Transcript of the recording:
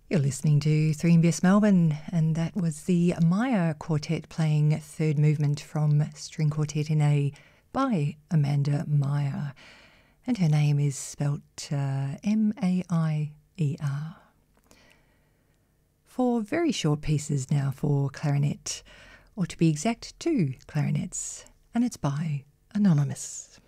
You're listening to 3MBS Melbourne, and that was the Maya Quartet playing third movement from String Quartet in A by Amanda Meier. And her name is spelt M-A-I-E-R. For very short pieces now for clarinet, or to be exact, 2 clarinets, and it's by Anonymous.